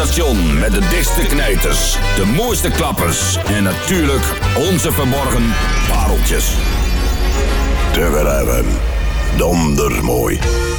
radiostation met de dichtste knijters, de mooiste klappers en natuurlijk onze verborgen pareltjes. Te hebben, donders mooi.